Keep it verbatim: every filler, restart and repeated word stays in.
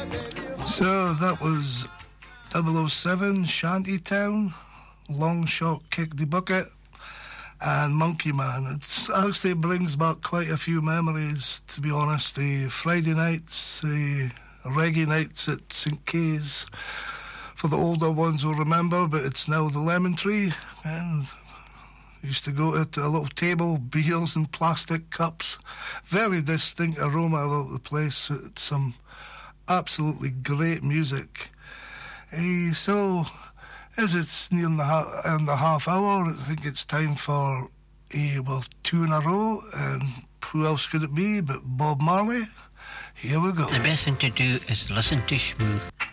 So that was double oh seven, Shantytown, Long Shot Kick the Bucket, and Monkey Man. It actually brings back quite a few memories, to be honest. The Friday nights, the reggae nights at Saint Kay's, for the older ones will remember, but it's now the Lemon Tree, and used to go to a little table, beers in plastic cups. Very distinct aroma about the place. It's some absolutely great music. Uh, so, as it's nearing the, ha- in the half hour, I think it's time for uh, well, two in a row. And who else could it be but Bob Marley? Here we go. The best thing to do is listen to Smooth.